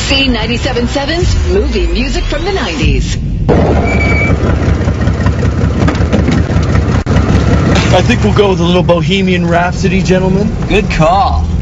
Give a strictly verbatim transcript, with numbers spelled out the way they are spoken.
C ninety-seven point seven's movie music from the nineties. I think we'll go with a little Bohemian Rhapsody, gentlemen. Good call.